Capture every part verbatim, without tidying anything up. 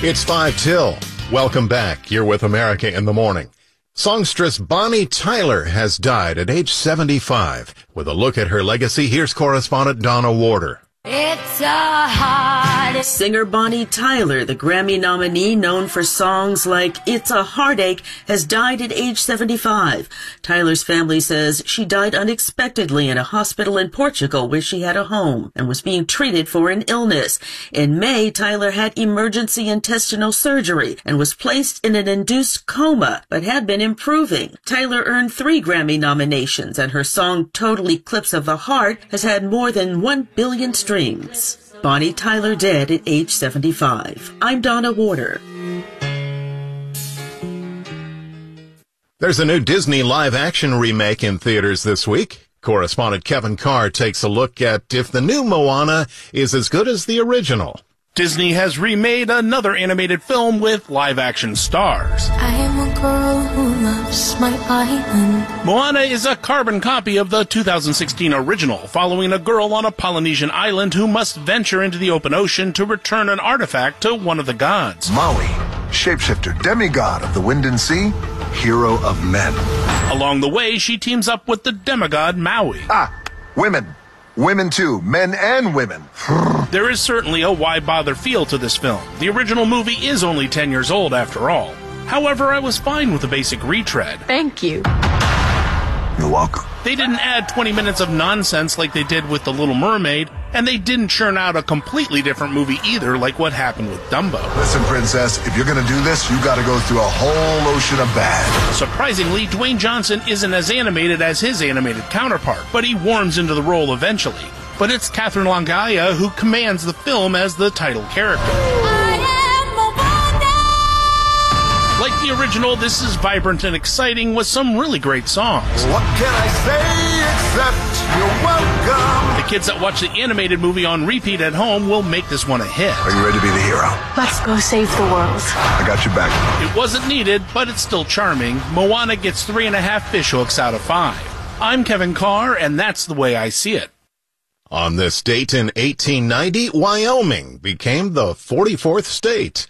It's five till. Welcome back. You're with America in the Morning. Songstress Bonnie Tyler has died at age seventy-five. With a look at her legacy, here's correspondent Donna Warder. It's a heartache. Singer Bonnie Tyler, the Grammy nominee known for songs like It's a Heartache, has died at age seventy-five. Tyler's family says she died unexpectedly in a hospital in Portugal where she had a home and was being treated for an illness. In May, Tyler had emergency intestinal surgery and was placed in an induced coma, but had been improving. Tyler earned three Grammy nominations, and her song Total Eclipse of the Heart has had more than one billion streams. Bonnie Tyler dead at age seventy-five. I'm Donna Warder. There's a new Disney live-action remake in theaters this week. Correspondent Kevin Carr takes a look at if the new Moana is as good as the original. Disney has remade another animated film with live-action stars. I am a girl who loves my island. Moana is a carbon copy of the two thousand sixteen original, following a girl on a Polynesian island who must venture into the open ocean to return an artifact to one of the gods. Maui, shapeshifter, demigod of the wind and sea, hero of men. Along the way, she teams up with the demigod Maui. Ah, women. Women too, men and women. There is certainly a why bother feel to this film. The original movie is only ten years old after all. However, I was fine with the basic retread. Thank you. You're welcome. They didn't add twenty minutes of nonsense like they did with The Little Mermaid, and they didn't churn out a completely different movie either like what happened with Dumbo. Listen, princess, if you're gonna do this, you gotta go through a whole ocean of bad. Surprisingly, Dwayne Johnson isn't as animated as his animated counterpart, but he warms into the role eventually. But it's Catherine Langaya who commands the film as the title character. Like the original, this is vibrant and exciting with some really great songs. What can I say except you're welcome? The kids that watch the animated movie on repeat at home will make this one a hit. Are you ready to be the hero? Let's go save the world. I got your back. It wasn't needed, but it's still charming. Moana gets three and a half fishhooks out of five. I'm Kevin Carr, and that's the way I see it. On this date in eighteen ninety, Wyoming became the forty-fourth state.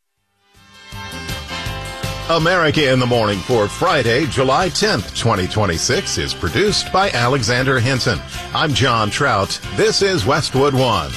America in the Morning for Friday, July tenth, twenty twenty-six is produced by Alexander Hinton. I'm John Trout. This is Westwood One.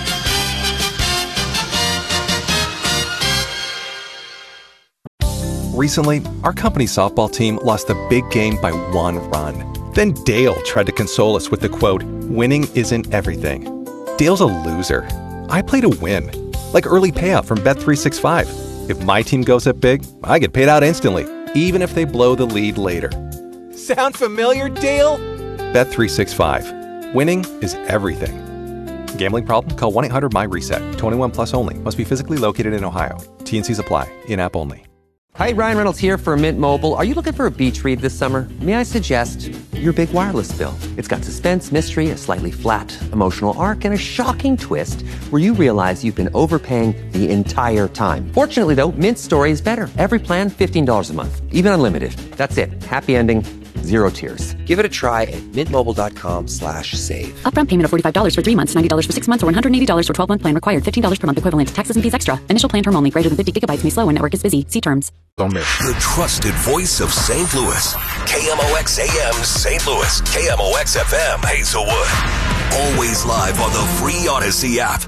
Recently, our company's softball team lost the big game by one run. Then Dale tried to console us with the quote, "Winning isn't everything." Dale's a loser. I play to win, like early payout from Bet three sixty-five. If my team goes up big, I get paid out instantly, even if they blow the lead later. Sound familiar, Dale? Bet three sixty-five. Winning is everything. Gambling problem? Call one eight hundred my reset. twenty-one plus only. Must be physically located in Ohio. T N Cs apply. In-app only. Hi, Ryan Reynolds here for Mint Mobile. Are you looking for a beach read this summer? May I suggest your big wireless bill? It's got suspense, mystery, a slightly flat emotional arc, and a shocking twist where you realize you've been overpaying the entire time. Fortunately, though, Mint's story is better. Every plan, fifteen dollars a month. Even unlimited. That's it. Happy ending. Zero tears. Give it a try at mintmobile.com slash save. Upfront payment of forty-five dollars for three months, ninety dollars for six months, or one hundred eighty dollars for twelve-month plan required. fifteen dollars per month equivalent. Taxes and fees extra. Initial plan term only. Greater than fifty gigabytes may slow when network is busy. See terms. The trusted voice of Saint Louis. K M O X A M Saint Louis. K M O X F M Hazelwood. Always live on the free Odyssey app.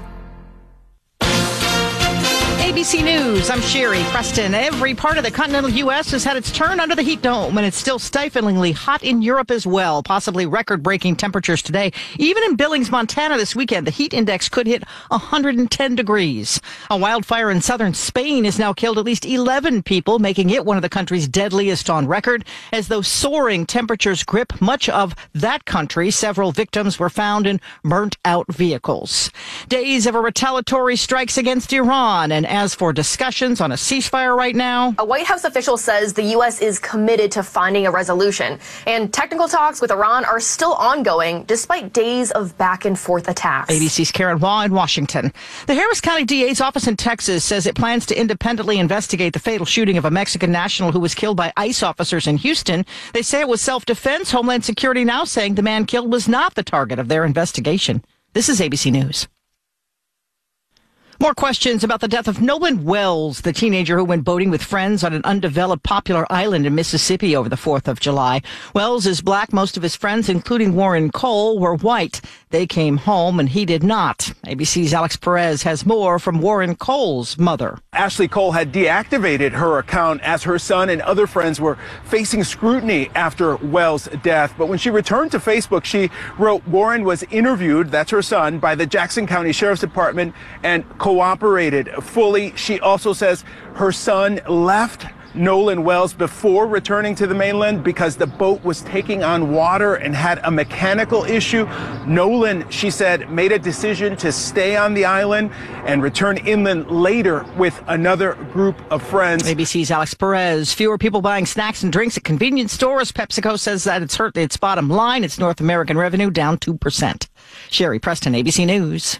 A B C News, I'm Sherry Preston. Every part of the continental U S has had its turn under the heat dome, and it's still stiflingly hot in Europe as well. Possibly record-breaking temperatures today. Even in Billings, Montana this weekend, the heat index could hit one hundred ten degrees. A wildfire in southern Spain has now killed at least eleven people, making it one of the country's deadliest on record. As those soaring temperatures grip much of that country, several victims were found in burnt-out vehicles. Days of a retaliatory strikes against Iran, and as for discussions on a ceasefire right now, a White House official says the U S is committed to finding a resolution, and technical talks with Iran are still ongoing despite days of back and forth attacks. A B C's Karen Waugh in Washington. The Harris County D A's office in Texas says it plans to independently investigate the fatal shooting of a Mexican national who was killed by ICE officers in Houston. They say it was self-defense. Homeland Security now saying the man killed was not the target of their investigation. This is A B C News. More questions about the death of Nolan Wells, the teenager who went boating with friends on an undeveloped popular island in Mississippi over the fourth of July. Wells is black. Most of his friends, including Warren Cole, were white. They came home and he did not. A B C's Alex Perez has more from Warren Cole's mother. Ashley Cole had deactivated her account as her son and other friends were facing scrutiny after Wells' death. But when she returned to Facebook, she wrote Warren was interviewed, that's her son, by the Jackson County Sheriff's Department and cooperated fully. She also says her son left Nolan Wells before returning to the mainland because the boat was taking on water and had a mechanical issue. Nolan, she said, made a decision to stay on the island and return inland later with another group of friends. A B C's Alex Perez. Fewer people buying snacks and drinks at convenience stores. PepsiCo says that it's hurt its bottom line. Its North American revenue down two percent. Sherry Preston, A B C News.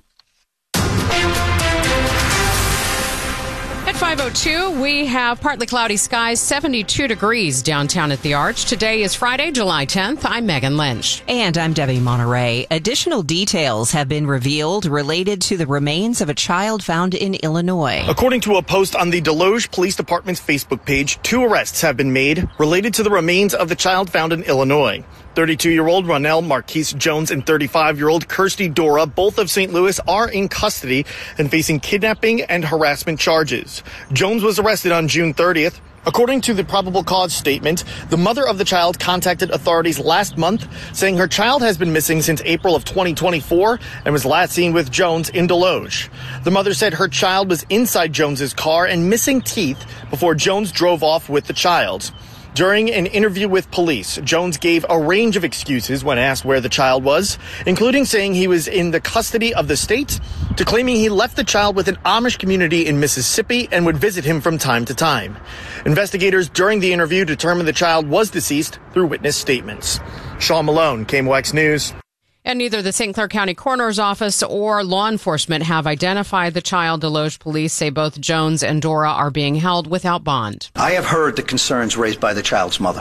At five oh two, we have partly cloudy skies, seventy-two degrees downtown at the Arch. Today is Friday, July tenth. I'm Megan Lynch. And I'm Debbie Monterey. Additional details have been revealed related to the remains of a child found in Illinois. According to a post on the Deloge Police Department's Facebook page, two arrests have been made related to the remains of the child found in Illinois. thirty-two-year-old Ronell Marquise Jones and thirty-five-year-old Kirsty Dora, both of Saint Louis, are in custody and facing kidnapping and harassment charges. Jones was arrested on June thirtieth. According to the probable cause statement, the mother of the child contacted authorities last month saying her child has been missing since April of twenty twenty-four and was last seen with Jones in Deloge. The mother said her child was inside Jones's car and missing teeth before Jones drove off with the child. During an interview with police, Jones gave a range of excuses when asked where the child was, including saying he was in the custody of the state, to claiming he left the child with an Amish community in Mississippi and would visit him from time to time. Investigators during the interview determined the child was deceased through witness statements. Sean Malone, K M O X News. And neither the Saint Clair County Coroner's Office or law enforcement have identified the child. Deloge police say both Jones and Dora are being held without bond. I have heard the concerns raised by the child's mother.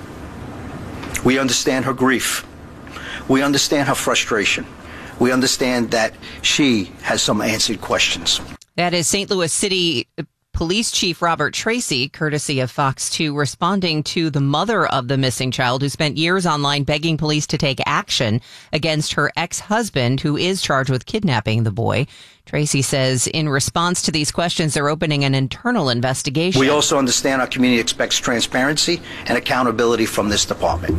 We understand her grief. We understand her frustration. We understand that she has some answered questions. That is Saint Louis City Police Chief Robert Tracy, courtesy of Fox two, responding to the mother of the missing child who spent years online begging police to take action against her ex-husband, who is charged with kidnapping the boy. Tracy says in response to these questions, they're opening an internal investigation. We also understand our community expects transparency and accountability from this department.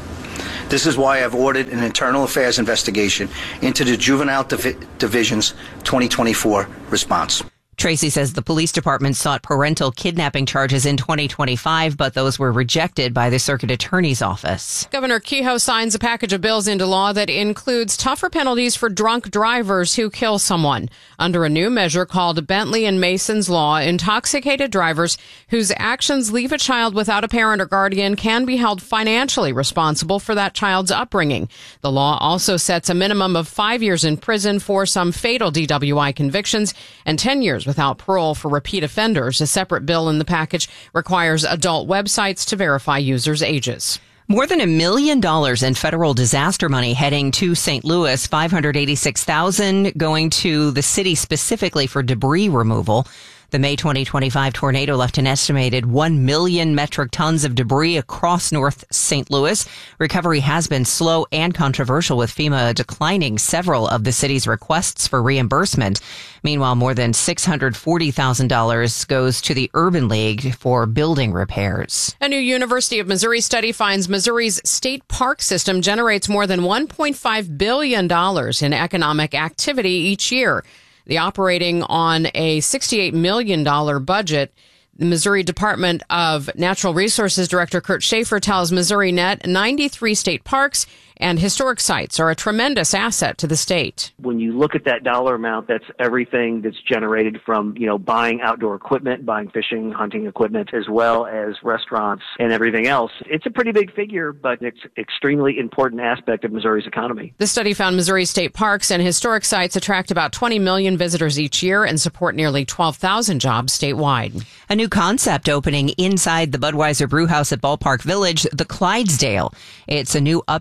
This is why I've ordered an internal affairs investigation into the Juvenile Divi- Division's twenty twenty-four response. Tracy says the police department sought parental kidnapping charges in twenty twenty-five, but those were rejected by the circuit attorney's office. Governor Kehoe signs a package of bills into law that includes tougher penalties for drunk drivers who kill someone. Under a new measure called Bentley and Mason's Law, intoxicated drivers whose actions leave a child without a parent or guardian can be held financially responsible for that child's upbringing. The law also sets a minimum of five years in prison for some fatal D W I convictions and ten years without parole for repeat offenders. A separate bill in the package requires adult websites to verify users' ages. More than a million dollars in federal disaster money heading to Saint Louis, five hundred eighty-six thousand dollars going to the city specifically for debris removal. The May twenty twenty-five tornado left an estimated one million metric tons of debris across North Saint Louis. Recovery has been slow and controversial, with FEMA declining several of the city's requests for reimbursement. Meanwhile, more than six hundred forty thousand dollars goes to the Urban League for building repairs. A new University of Missouri study finds Missouri's state park system generates more than one point five billion dollars in economic activity each year. The operating on a sixty-eight million dollars budget. The Missouri Department of Natural Resources Director Kurt Schaefer tells Missouri Net ninety-three state parks and historic sites are a tremendous asset to the state. When you look at that dollar amount, that's everything that's generated from, you know, buying outdoor equipment, buying fishing, hunting equipment, as well as restaurants and everything else. It's a pretty big figure, but it's an extremely important aspect of Missouri's economy. The study found Missouri state parks and historic sites attract about twenty million visitors each year and support nearly twelve thousand jobs statewide. A new concept opening inside the Budweiser Brewhouse at Ballpark Village, the Clydesdale. It's a new upscale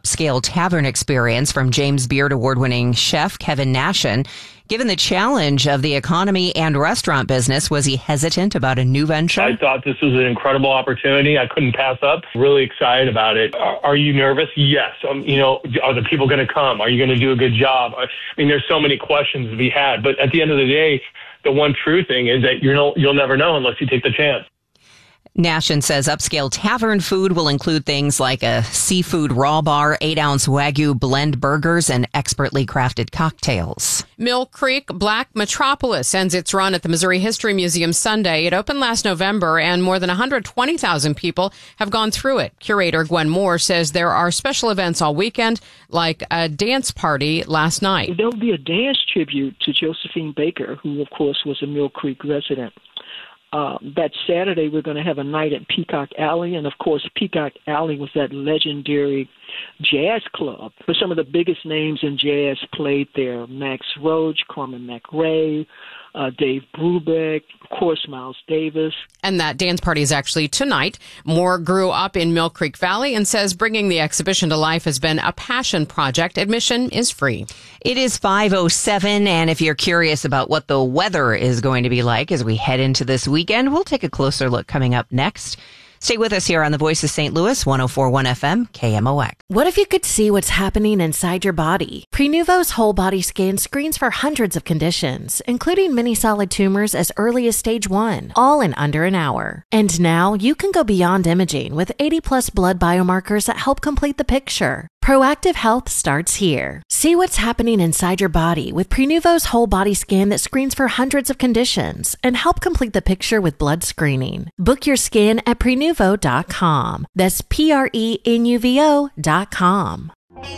Tavern Experience from James Beard award-winning chef Kevin Nashin. Given the challenge of the economy and restaurant business, was he hesitant about a new venture? I thought this was an incredible opportunity. I couldn't pass up. Really excited about it. Are, are you nervous? Yes. Um, you know, are the people going to come? Are you going to do a good job? I mean, there's so many questions to be had. But at the end of the day, the one true thing is that you know, you'll never know unless you take the chance. Nashin says upscale tavern food will include things like a seafood raw bar, eight-ounce Wagyu blend burgers, and expertly crafted cocktails. Mill Creek Black Metropolis ends its run at the Missouri History Museum Sunday. It opened last November, and more than one hundred twenty thousand people have gone through it. Curator Gwen Moore says there are special events all weekend, like a dance party last night. There will be a dance tribute to Josephine Baker, who, of course, was a Mill Creek resident. Uh, that Saturday, we're going to have a night at Peacock Alley. And, of course, Peacock Alley was that legendary jazz club. But some of the biggest names in jazz played there. Max Roach, Corman McRae, uh, Dave Brubeck, of course, Miles Davis. And that dance party is actually tonight. Moore grew up in Mill Creek Valley and says bringing the exhibition to life has been a passion project. Admission is free. It is five oh seven, and if you're curious about what the weather is going to be like as we head into this weekend, we'll take a closer look coming up next. Stay with us here on the Voice of Saint Louis, one oh four point one F M, K M O X. What if you could see what's happening inside your body? Prenuvo's whole body scan screens for hundreds of conditions, including many solid tumors as early as stage one, all in under an hour. And now you can go beyond imaging with eighty plus blood biomarkers that help complete the picture. Proactive health starts here. See what's happening inside your body with Prenuvo's whole body scan that screens for hundreds of conditions and help complete the picture with blood screening. Book your scan at prenuvo dot com. That's P R E N U V O dot com.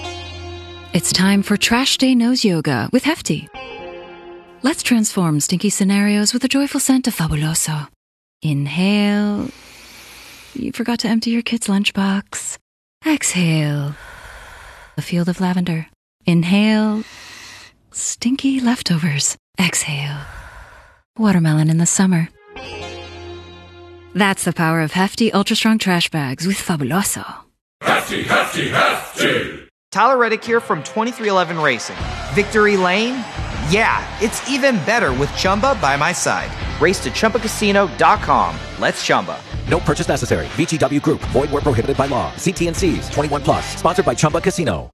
It's time for Trash Day Nose Yoga with Hefty. Let's transform stinky scenarios with a joyful scent of Fabuloso. Inhale. You forgot to empty your kid's lunchbox. Exhale. A field of lavender. Inhale. Stinky leftovers. Exhale. Watermelon in the summer. That's the power of Hefty Ultra Strong Trash Bags with Fabuloso. Hefty, Hefty, Hefty! Tyler Reddick here from twenty-three eleven Racing. Victory Lane? Yeah, it's even better with Chumba by my side. Race to Chumba Casino dot com. Let's Chumba. No purchase necessary. V G W Group. Void where prohibited by law. See T and C's. twenty-one plus. Sponsored by Chumba Casino.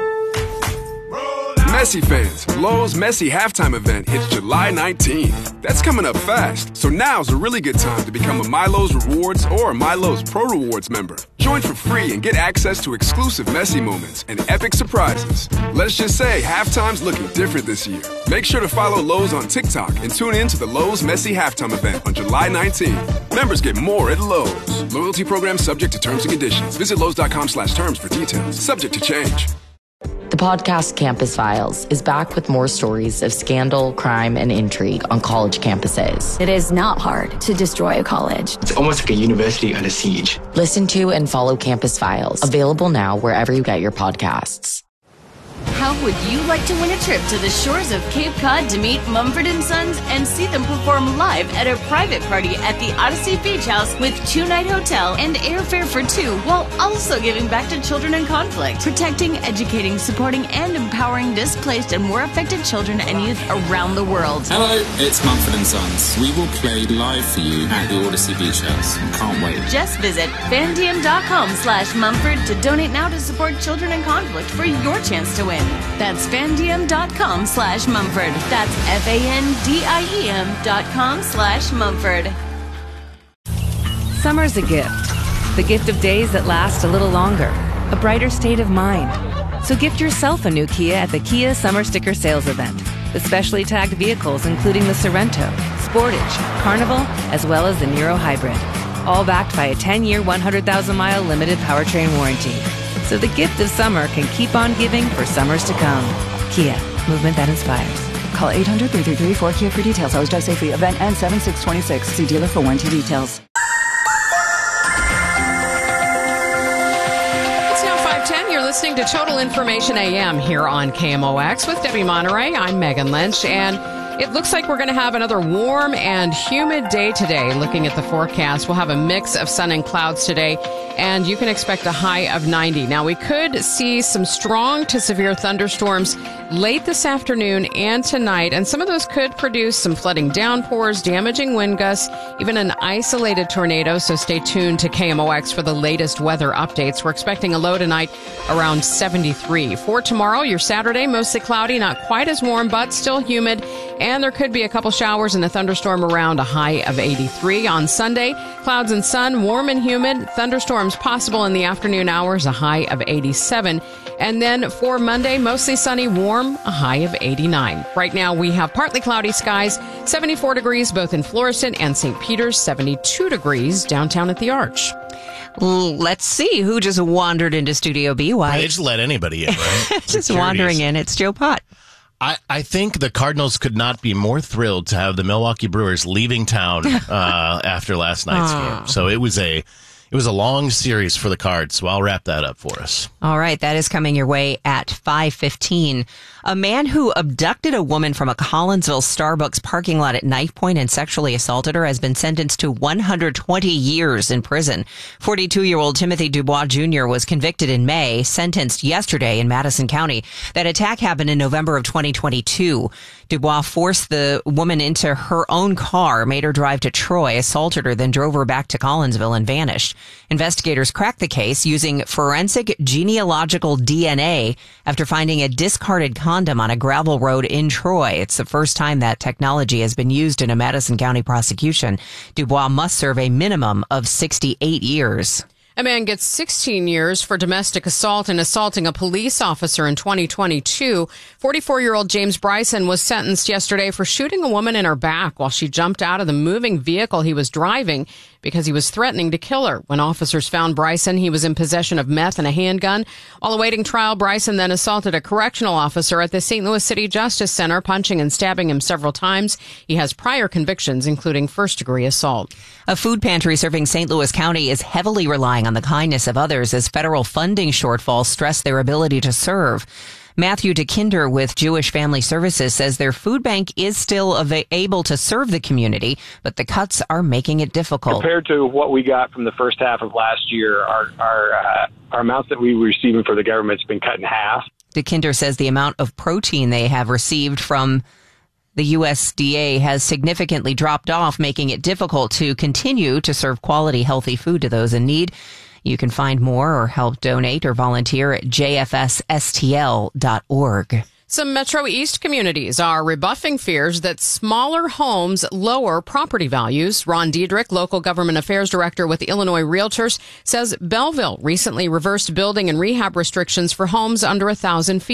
Messi fans, Lowe's Messi halftime event hits July nineteenth. That's coming up fast, so now's a really good time to become a MyLowe's Rewards or MyLowe's Pro Rewards member. Join for free and get access to exclusive Messi moments and epic surprises. Let's just say halftime's looking different this year. Make sure to follow Lowe's on TikTok and tune in to the Lowe's Messi halftime event on July nineteenth. Members get more at Lowe's. Loyalty program subject to terms and conditions. Visit Lowe's dot com slash terms for details. Subject to change. The podcast Campus Files is back with more stories of scandal, crime, and intrigue on college campuses. It is not hard to destroy a college. It's almost like a university under siege. Listen to and follow Campus Files, available now wherever you get your podcasts. How would you like to win a trip to the shores of Cape Cod to meet Mumford and Sons and see them perform live at a private party at the Odyssey Beach House with two-night hotel and airfare for two, while also giving back to children in conflict, protecting, educating, supporting, and empowering displaced and war affected children and youth around the world? Hello, it's Mumford and Sons. We will play live for you at the Odyssey Beach House. Can't wait. Just visit fandiem.com slash Mumford to donate now to support children in conflict for your chance to win. That's fandiem.com slash Mumford. That's F-A-N-D-I-E-M dot com slash Mumford. Summer's a gift. The gift of days that last a little longer. A brighter state of mind. So gift yourself a new Kia at the Kia Summer Sticker Sales Event. The specially tagged vehicles including the Sorrento, Sportage, Carnival, as well as the Niro Hybrid. All backed by a ten-year, one hundred thousand mile limited powertrain warranty. So the gift of summer can keep on giving for summers to come. Kia, movement that inspires. Call eight hundred, three three three, four Kia for details. Always drive safely. Event ends seven six twenty-six. See dealer for warranty details. It's now five ten. You're listening to Total Information A M here on K M O X with Debbie Monterey. I'm Megan Lynch, and It looks like we're going to have another warm and humid day today. Looking at the forecast, we'll have a mix of sun and clouds today, and you can expect a high of ninety. Now, we could see some strong to severe thunderstorms late this afternoon and tonight, and some of those could produce some flooding downpours, damaging wind gusts, even an isolated tornado, so stay tuned to K M O X for the latest weather updates. We're expecting a low tonight around seventy-three. For tomorrow, your Saturday, mostly cloudy, not quite as warm, but still humid, and there could be a couple showers and a thunderstorm around a high of eighty-three. On Sunday, clouds and sun, warm and humid, thunderstorms possible in the afternoon hours, a high of eighty-seven. And then for Monday, mostly sunny, warm, a high of eighty-nine. Right now, we have partly cloudy skies, seventy-four degrees both in Florissant and Saint Peter's, seventy-two degrees downtown at the Arch. Let's see who just wandered into Studio B. Why? They just let anybody in, right? Just Securities. wandering in. It's Joe Pott. I, I think the Cardinals could not be more thrilled to have the Milwaukee Brewers leaving town uh, after last night's Aww. game. So it was a it was a long series for the Cards. So I'll wrap that up for us. All right, that is coming your way at five fifteen. A man who abducted a woman from a Collinsville Starbucks parking lot at knife point and sexually assaulted her has been sentenced to one hundred twenty years in prison. forty-two-year-old Timothy Dubois Junior was convicted in May, sentenced yesterday in Madison County. That attack happened in November of twenty twenty-two. Dubois forced the woman into her own car, made her drive to Troy, assaulted her, then drove her back to Collinsville and vanished. Investigators cracked the case using forensic genealogical D N A after finding a discarded condom on a gravel road in Troy. It's the first time that technology has been used in a Madison County prosecution. Dubois must serve a minimum of sixty-eight years. A man gets sixteen years for domestic assault and assaulting a police officer in twenty twenty-two. forty-four-year-old James Bryson was sentenced yesterday for shooting a woman in her back while she jumped out of the moving vehicle he was driving because he was threatening to kill her. When officers found Bryson, he was in possession of meth and a handgun. While awaiting trial, Bryson then assaulted a correctional officer at the Saint Louis City Justice Center, punching and stabbing him several times. He has prior convictions, including first-degree assault. A food pantry serving Saint Louis County is heavily relying on the kindness of others as federal funding shortfalls stress their ability to serve. Matthew DeKinder with Jewish Family Services says their food bank is still av- able to serve the community, but the cuts are making it difficult. Compared to what we got from the first half of last year, our our, uh, our amounts that we were receiving for the government's been cut in half. DeKinder says the amount of protein they have received from the U S D A has significantly dropped off, making it difficult to continue to serve quality, healthy food to those in need. You can find more or help donate or volunteer at j f s s t l dot org. Some Metro East communities are rebuffing fears that smaller homes lower property values. Ron Diedrich, local government affairs director with Illinois Realtors, says Belleville recently reversed building and rehab restrictions for homes under one thousand feet.